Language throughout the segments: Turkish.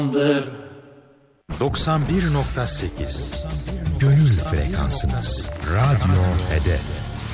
91.8 Gönül Frekansınız. Radyo Hedef.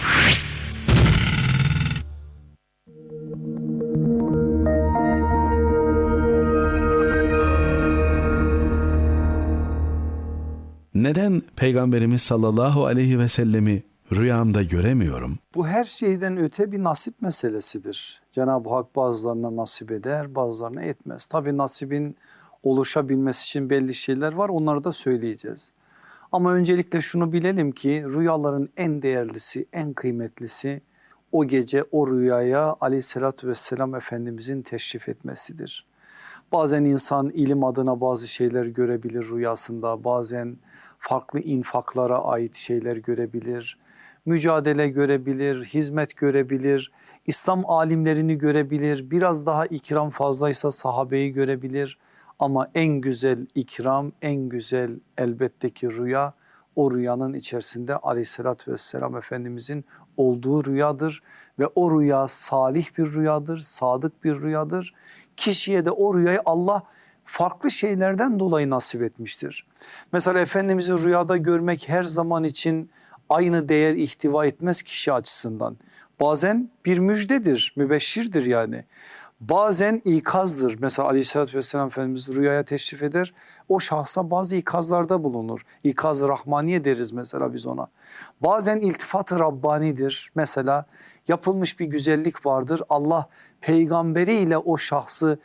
Neden Peygamberimiz sallallahu aleyhi ve sellemi rüyamda göremiyorum? Bu her şeyden öte bir nasip meselesidir. Cenab-ı Hak bazılarına nasip eder, bazılarına etmez. Tabii nasibin oluşabilmesi için belli şeyler var, onları da söyleyeceğiz. Ama öncelikle şunu bilelim ki rüyaların en değerlisi, en kıymetlisi o gece o rüyaya aleyhissalatü vesselam Efendimizin teşrif etmesidir. Bazen insan ilim adına bazı şeyler görebilir rüyasında, bazen farklı infaklara ait şeyler görebilir, mücadele görebilir, hizmet görebilir, İslam alimlerini görebilir, biraz daha ikram fazlaysa sahabeyi görebilir. Ama en güzel ikram, en güzel elbette ki rüya, o rüyanın içerisinde aleyhissalatü vesselam Efendimizin olduğu rüyadır. Ve o rüya salih bir rüyadır, sadık bir rüyadır. Kişiye de o rüyayı Allah farklı şeylerden dolayı nasip etmiştir. Mesela Efendimiz'i rüyada görmek her zaman için aynı değer ihtiva etmez kişi açısından. Bazen bir müjdedir, mübeşşirdir yani. Bazen ikazdır. Mesela aleyhissalatü vesselam Efendimiz rüyaya teşrif eder. O şahsa bazı ikazlarda bulunur. İkaz-ı rahmaniye deriz mesela biz ona. Bazen iltifat-ı Rabbani'dir. Mesela yapılmış bir güzellik vardır. Allah peygamberiyle o şahsı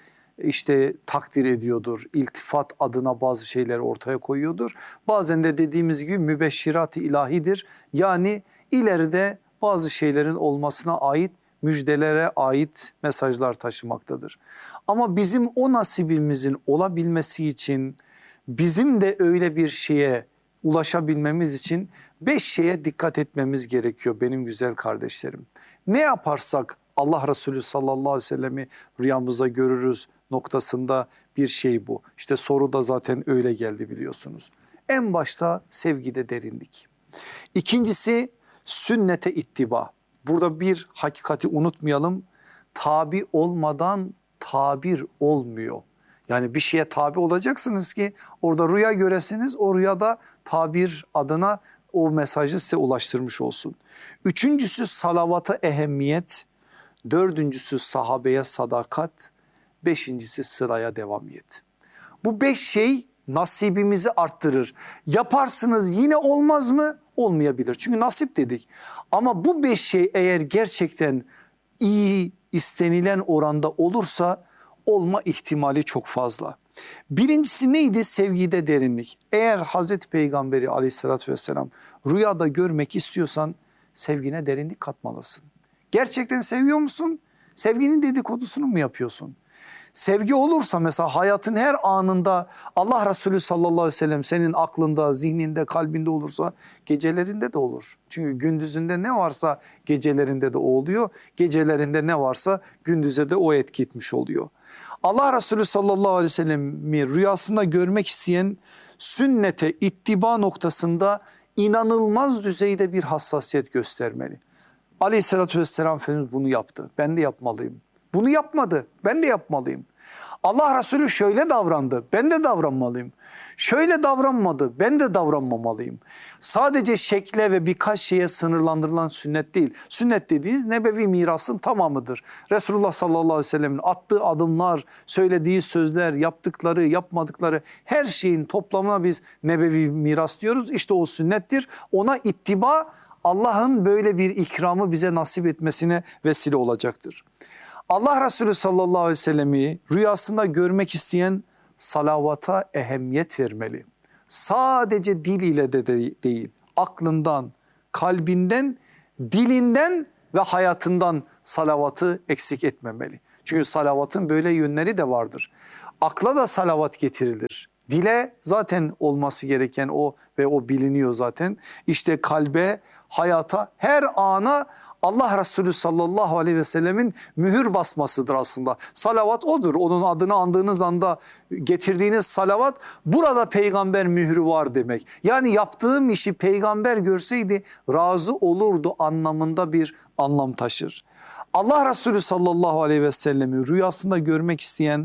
takdir ediyordur. İltifat adına bazı şeyler ortaya koyuyordur. Bazen de dediğimiz gibi mübeşşirat-ı ilahidir. Yani ileride bazı şeylerin olmasına ait müjdelere ait mesajlar taşımaktadır. Ama bizim o nasibimizin olabilmesi için, bizim de öyle bir şeye ulaşabilmemiz için 5 şeye dikkat etmemiz gerekiyor benim güzel kardeşlerim. Ne yaparsak Allah Resulü sallallahu aleyhi ve sellemi rüyamızda görürüz noktasında bir şey bu. İşte soru da zaten öyle geldi biliyorsunuz. En başta sevgide derinlik. İkincisi sünnete ittiba. Burada bir hakikati unutmayalım. Tabi olmadan tabir olmuyor. Yani bir şeye tabi olacaksınız ki orada rüya göresiniz, o rüyada tabir adına o mesajı size ulaştırmış olsun. Üçüncüsü salavata ehemmiyet, dördüncüsü sahabeye sadakat, beşincisi sıraya devamiyet. Bu 5 şey nasibimizi arttırır. Yaparsınız yine olmaz mı? Olmayabilir. Çünkü nasip dedik. Ama bu 5 şey eğer gerçekten iyi, istenilen oranda olursa olma ihtimali çok fazla. Birincisi neydi? Sevgide derinlik. Eğer Hazreti Peygamberi aleyhissalatü vesselam rüyada görmek istiyorsan sevgine derinlik katmalısın. Gerçekten seviyor musun? Sevginin dedikodusunu mu yapıyorsun? Sevgi olursa mesela hayatın her anında Allah Resulü sallallahu aleyhi ve sellem senin aklında, zihninde, kalbinde olursa gecelerinde de olur. Çünkü gündüzünde ne varsa gecelerinde de o oluyor. Gecelerinde ne varsa gündüze de o etki etmiş oluyor. Allah Resulü sallallahu aleyhi ve sellem'i rüyasında görmek isteyen sünnete ittiba noktasında inanılmaz düzeyde bir hassasiyet göstermeli. Aleyhissalatü vesselam Efendimiz bunu yaptı. Ben de yapmalıyım. Bunu yapmadı. Ben de yapmalıyım. Allah Resulü şöyle davrandı. Ben de davranmalıyım. Şöyle davranmadı. Ben de davranmamalıyım. Sadece şekle ve birkaç şeye sınırlandırılan sünnet değil. Sünnet dediğiniz nebevi mirasın tamamıdır. Resulullah sallallahu aleyhi ve sellemin attığı adımlar, söylediği sözler, yaptıkları, yapmadıkları her şeyin toplamına biz nebevi miras diyoruz. İşte o sünnettir. Ona ittiba Allah'ın böyle bir ikramı bize nasip etmesine vesile olacaktır. Allah Resulü sallallahu aleyhi ve sellemi rüyasında görmek isteyen salavata ehemmiyet vermeli. Sadece diliyle de değil, aklından, kalbinden, dilinden ve hayatından salavatı eksik etmemeli. Çünkü salavatın böyle yönleri de vardır. Akla da salavat getirilir. Dile zaten olması gereken o ve o biliniyor zaten. İşte kalbe, hayata, her ana Allah Resulü sallallahu aleyhi ve sellemin mühür basmasıdır aslında. Salavat odur. Onun adını andığınız anda getirdiğiniz salavat burada peygamber mührü var demek. Yani yaptığım işi peygamber görseydi razı olurdu anlamında bir anlam taşır. Allah Resulü sallallahu aleyhi ve sellemi rüyasında görmek isteyen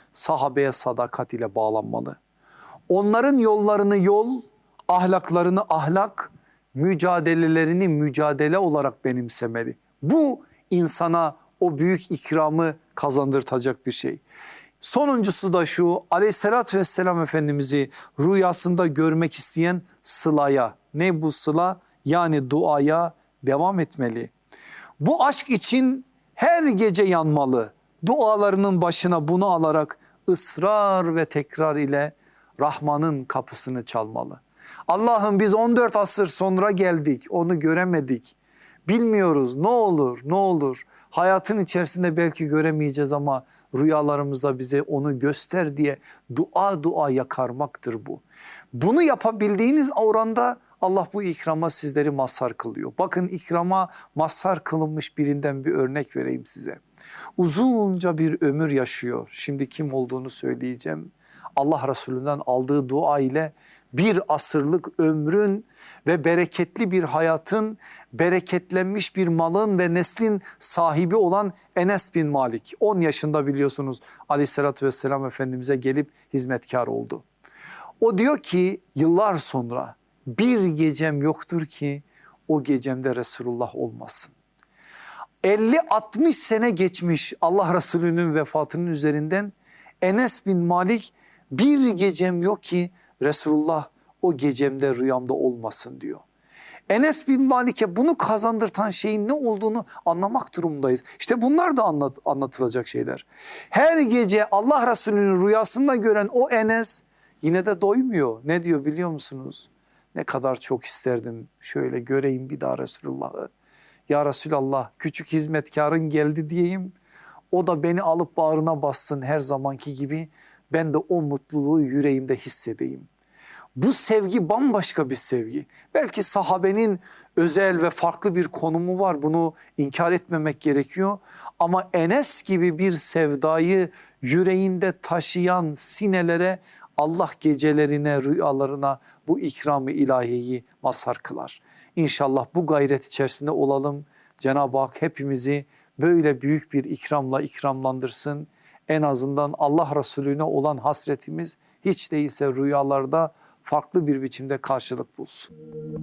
sahabeye sadakat ile bağlanmalı. Onların yollarını yol, ahlaklarını ahlak, mücadelelerini mücadele olarak benimsemeli. Bu insana o büyük ikramı kazandırtacak bir şey. Sonuncusu da şu: Aleyhisselatü vesselam Efendimiz'i rüyasında görmek isteyen sılaya, ne bu sıla? Yani duaya devam etmeli. Bu aşk için her gece yanmalı. Dualarının başına bunu alarak ısrar ve tekrar ile Rahman'ın kapısını çalmalı. Allah'ım biz 14 asır sonra geldik, onu göremedik. Bilmiyoruz, ne olur ne olur. Hayatın içerisinde belki göremeyeceğiz ama rüyalarımızda bize onu göster diye dua yakarmaktır bu. Bunu yapabildiğiniz oranda Allah bu ikrama sizleri mazhar kılıyor. Bakın, ikrama mazhar kılınmış birinden bir örnek vereyim size. Uzunca bir ömür yaşıyor. Şimdi kim olduğunu söyleyeceğim. Allah Resulü'nden aldığı dua ile bir asırlık ömrün ve bereketli bir hayatın, bereketlenmiş bir malın ve neslin sahibi olan Enes bin Malik. 10 yaşında biliyorsunuz Aleyhisselatü vesselam Efendimiz'e gelip hizmetkar oldu. O diyor ki yıllar sonra bir gecem yoktur ki o gecemde Resulullah olmasın. 50-60 sene geçmiş Allah Resulü'nün vefatının üzerinden, Enes bin Malik bir gecem yok ki Resulullah o gecemde rüyamda olmasın diyor. Enes bin Malik'e bunu kazandırtan şeyin ne olduğunu anlamak durumundayız. İşte bunlar da anlatılacak şeyler. Her gece Allah Resulü'nün rüyasında gören o Enes yine de doymuyor. Ne diyor biliyor musunuz? Ne kadar çok isterdim şöyle göreyim bir daha Resulullah'ı. Ya Resulallah, küçük hizmetkarın geldi diyeyim. O da beni alıp bağrına bassın her zamanki gibi. Ben de o mutluluğu yüreğimde hissedeyim. Bu sevgi bambaşka bir sevgi. Belki sahabenin özel ve farklı bir konumu var. Bunu inkar etmemek gerekiyor. Ama Enes gibi bir sevdayı yüreğinde taşıyan sinelere Allah gecelerine, rüyalarına bu ikram-ı ilahiyi mazhar kılar. İnşallah bu gayret içerisinde olalım. Cenab-ı Hak hepimizi böyle büyük bir ikramla ikramlandırsın. En azından Allah Resulüne olan hasretimiz hiç değilse rüyalarda farklı bir biçimde karşılık bulsun.